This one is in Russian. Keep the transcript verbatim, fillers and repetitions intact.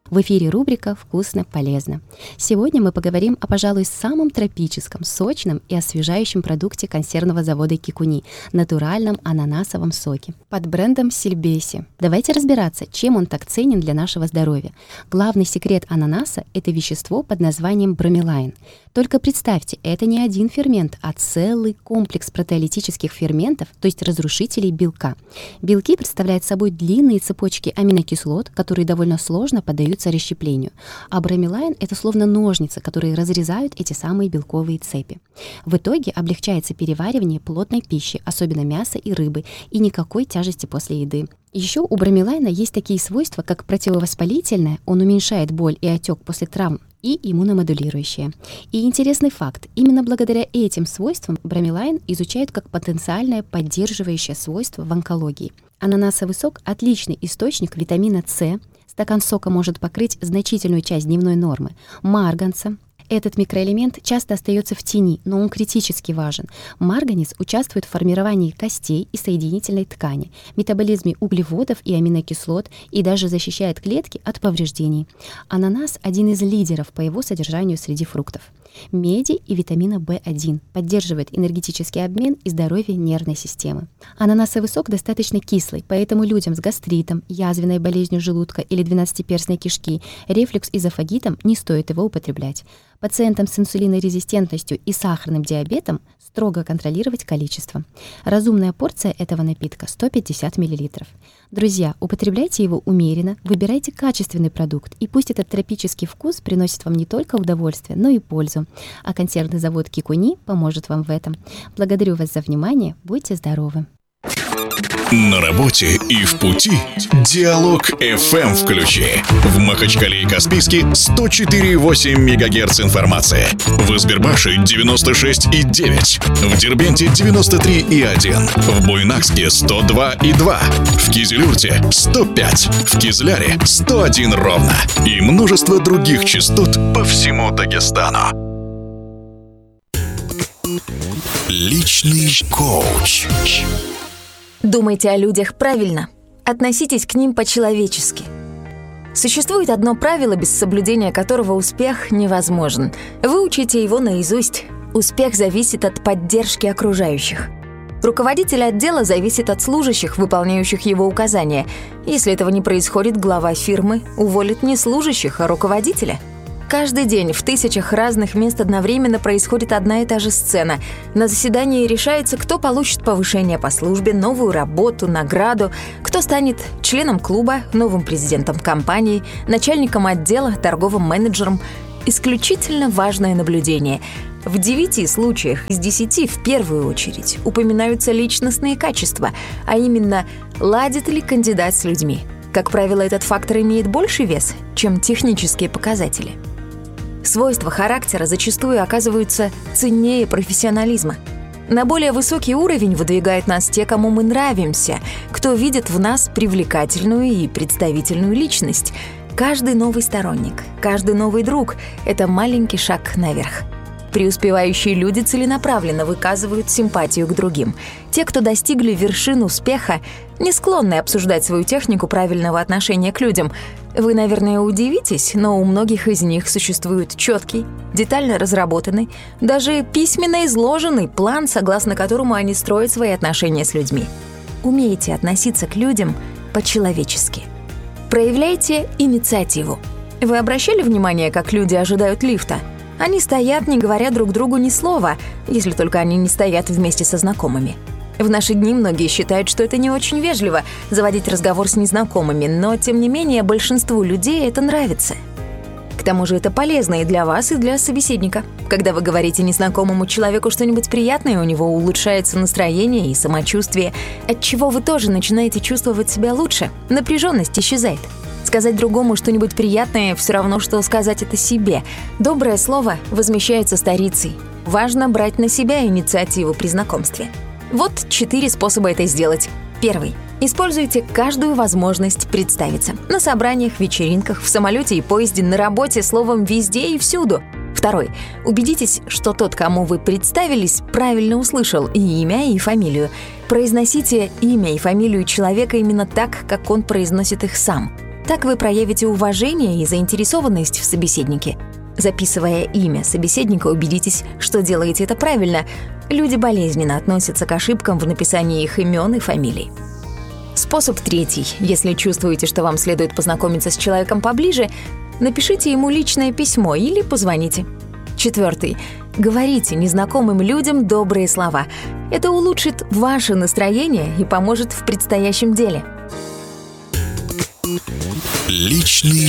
В эфире рубрика «Вкусно, полезно». Сегодня мы поговорим о, пожалуй, самом тропическом, сочном и освежающем продукте консервного завода Кикуни – натуральном ананасовом соке под брендом Сильбеси. Давайте разбираться, чем он так ценен для нашего здоровья. Главный секрет ананаса – это вещество под названием бромелайн. Только представьте, это не один фермент, а целый комплекс протеолитических ферментов, то есть разрушителей белка. Белки представляют собой длинные цепочки аминокислот, которые довольно сложно поддаются расщеплению. А бромелайн – это словно ножницы, которые разрезают эти самые белковые цепи. В итоге облегчается переваривание плотной пищи, особенно мяса и рыбы, и никакой тяжести после еды. Еще у бромелайна есть такие свойства, как противовоспалительное, он уменьшает боль и отек после травм, и иммуномодулирующее. И интересный факт, именно благодаря этим свойствам бромелайн изучают как потенциальное поддерживающее свойство в онкологии. Ананасовый сок – отличный источник витамина С, стакан сока может покрыть значительную часть дневной нормы, марганца. Этот микроэлемент часто остается в тени, но он критически важен. Марганец участвует в формировании костей и соединительной ткани, метаболизме углеводов и аминокислот и даже защищает клетки от повреждений. Ананас – один из лидеров по его содержанию среди фруктов. Меди и витамина бэ один поддерживает энергетический обмен и здоровье нервной системы. Ананасовый сок достаточно кислый, поэтому людям с гастритом, язвенной болезнью желудка или двенадцатиперстной кишки, рефлюкс-эзофагитом не стоит его употреблять. Пациентам с инсулинорезистентностью и сахарным диабетом строго контролировать количество. Разумная порция этого напитка – сто пятьдесят миллилитров. Друзья, употребляйте его умеренно, выбирайте качественный продукт, и пусть этот тропический вкус приносит вам не только удовольствие, но и пользу. А консервный завод Кикуни поможет вам в этом. Благодарю вас за внимание, будьте здоровы! На работе и в пути Диалог эф эм включи. В Махачкале и Каспийске сто четыре и восемь мегагерц информации. В Избербаше девяносто шесть и девять. В Дербенте девяносто три и один. В Буйнакске сто два и два. В Кизилюрте сто пять. В Кизляре сто один ровно. И множество других частот по всему Дагестану. Личный коуч. Думайте о людях правильно. Относитесь к ним по-человечески. Существует одно правило, без соблюдения которого успех невозможен. Выучите его наизусть. Успех зависит от поддержки окружающих. Руководитель отдела зависит от служащих, выполняющих его указания. Если этого не происходит, глава фирмы уволит не служащих, а руководителя. Каждый день в тысячах разных мест одновременно происходит одна и та же сцена. На заседании решается, кто получит повышение по службе, новую работу, награду, кто станет членом клуба, новым президентом компании, начальником отдела, торговым менеджером. Исключительно важное наблюдение. В девяти случаях из десяти в первую очередь упоминаются личностные качества, а именно, ладит ли кандидат с людьми. Как правило, этот фактор имеет больший вес, чем технические показатели. Свойства характера зачастую оказываются ценнее профессионализма. На более высокий уровень выдвигают нас те, кому мы нравимся, кто видит в нас привлекательную и представительную личность. Каждый новый сторонник, каждый новый друг – это маленький шаг наверх. Преуспевающие люди целенаправленно выказывают симпатию к другим. Те, кто достигли вершин успеха, не склонны обсуждать свою технику правильного отношения к людям. Вы, наверное, удивитесь, но у многих из них существует четкий, детально разработанный, даже письменно изложенный план, согласно которому они строят свои отношения с людьми. Умейте относиться к людям по-человечески. Проявляйте инициативу. Вы обращали внимание, как люди ожидают лифта? Они стоят, не говоря друг другу ни слова, если только они не стоят вместе со знакомыми. В наши дни многие считают, что это не очень вежливо – заводить разговор с незнакомыми, но, тем не менее, большинству людей это нравится. К тому же это полезно и для вас, и для собеседника. Когда вы говорите незнакомому человеку что-нибудь приятное, у него улучшается настроение и самочувствие, отчего вы тоже начинаете чувствовать себя лучше, напряженность исчезает. Сказать другому что-нибудь приятное – все равно, что сказать это себе. Доброе слово возмещается старицей. Важно брать на себя инициативу при знакомстве. Вот четыре способа это сделать. Первый. Используйте каждую возможность представиться. На собраниях, вечеринках, в самолете и поезде, на работе, словом, везде и всюду. Второй. Убедитесь, что тот, кому вы представились, правильно услышал и имя, и фамилию. Произносите имя и фамилию человека именно так, как он произносит их сам. Так вы проявите уважение и заинтересованность в собеседнике. Записывая имя собеседника, убедитесь, что делаете это правильно. Люди болезненно относятся к ошибкам в написании их имен и фамилий. Способ третий. Если чувствуете, что вам следует познакомиться с человеком поближе, напишите ему личное письмо или позвоните. Четвертый. Говорите незнакомым людям добрые слова. Это улучшит ваше настроение и поможет в предстоящем деле. Личный